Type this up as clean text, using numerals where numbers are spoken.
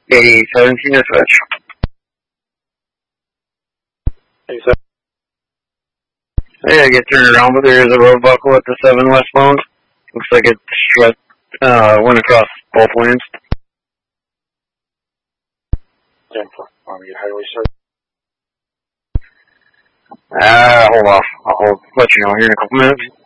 A17 dispatch. Hey, I get turned around, but there is a road buckle at the 7 westbound. Looks like it went across both lanes. 10-4. Get highway service. Hold off. I'll let you know here in a couple minutes.